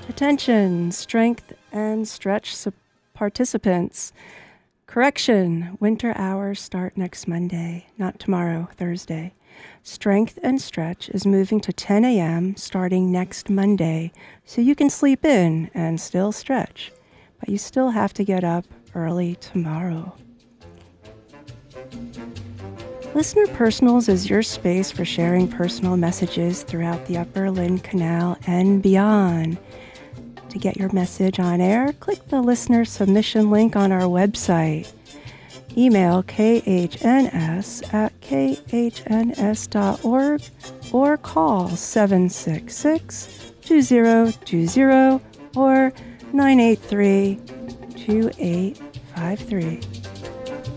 Attention, strength and stretch participants. Correction, winter hours start next Monday, not tomorrow, Thursday. Strength and stretch is moving to 10 a.m. starting next Monday, so you can sleep in and still stretch, but you still have to get up early tomorrow. Listener Personals is your space for sharing personal messages throughout the Upper Lynn Canal and beyond. To get your message on air, click the listener submission link on our website. Email khns@khns.org or call 766-2020 or 983-2853.